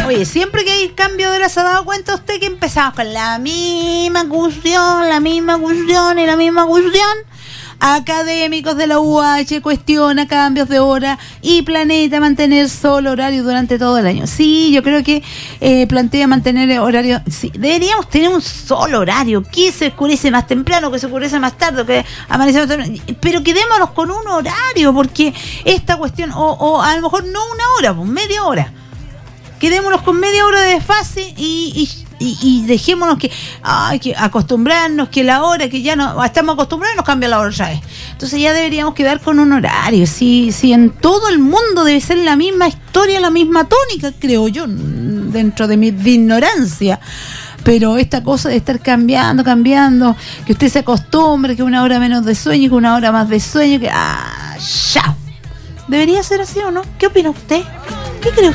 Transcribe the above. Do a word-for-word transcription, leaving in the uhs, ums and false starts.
Oye, siempre que hay cambio de hora, ¿se ha dado cuenta usted que empezamos con la misma cuestión, la misma cuestión y la misma cuestión? Académicos de la U H cuestiona cambios de hora y plantea mantener solo horario durante todo el año. Sí, yo creo que eh, plantea mantener horario. Sí, deberíamos tener un solo horario. Que se oscurece más temprano, que se oscurece más tarde, que amanece más temprano. Pero quedémonos con un horario, porque esta cuestión, o, o a lo mejor no una hora, pues media hora. Quedémonos con media hora de desfase y, y, y, y dejémonos que, ay, que acostumbrarnos, que la hora, que ya no estamos acostumbrados y nos cambia la hora otra vez. Entonces ya deberíamos quedar con un horario. Si, si en todo el mundo debe ser la misma historia, la misma tónica, creo yo, dentro de mi de ignorancia. Pero esta cosa de estar cambiando, cambiando, que usted se acostumbre, que una hora menos de sueño, que una hora más de sueño, que ah, ya. ¿Debería ser así o no? ¿Qué opina usted? ¿Qué cree usted?